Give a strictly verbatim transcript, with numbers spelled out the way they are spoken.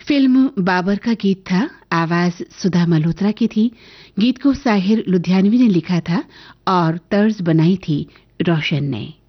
Film Babar का गीत था। आवाज सुधा मल्होत्रा की थी। गीत को साहिर लुधियानवी ने लिखा था और तर्ज बनाई थी रोशन ने।